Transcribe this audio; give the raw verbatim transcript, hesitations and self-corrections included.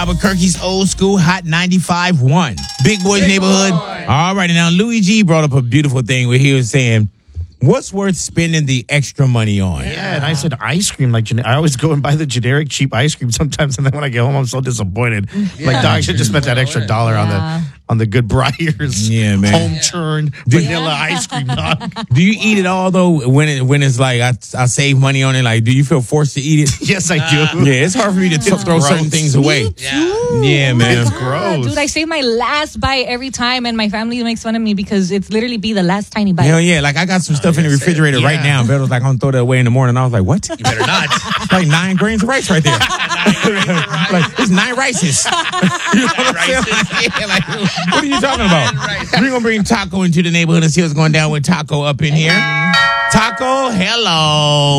Albuquerque's old school hot ninety-five point one. Big Boy's Big Neighborhood. Boy. All right, now Louis G brought up a beautiful thing where he was saying, what's worth spending the extra money on? Yeah, and I said ice cream. Like I always go and buy the generic cheap ice cream sometimes, and then when I get home, I'm so disappointed. Yeah. Like, dog, I should just spent that extra dollar yeah. on the on the Good Briars, yeah, man, home churned vanilla yeah. ice cream. Dog. Do you eat it all though? When it when it's like I I save money on it. Like, do you feel forced to eat it? Yes, I do. Uh, yeah, it's hard for me to t- throw gross. certain things away. Yeah, yeah, man, it's gross. Dude, I save my last bite every time, and my family makes fun of me because it's literally be the last tiny bite. Hell yeah, like I got some stuff oh, in the refrigerator yeah. right now. Beto was like, I'm gonna throw that away in the morning. I was like, what? You better not. It's like nine grains of rice right there. Like, it's nine rices. You know what I'm saying? Like, yeah, like, what are you talking about? We're going to bring Taco into the neighborhood and see what's going down with Taco up in here. Taco, hello.